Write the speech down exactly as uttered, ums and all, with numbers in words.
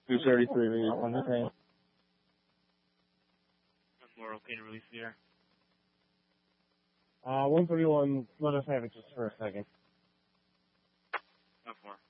two thirty-three on the train. More okay to release the air. Uh, one thirty-one, let us have it just for a second. Not four.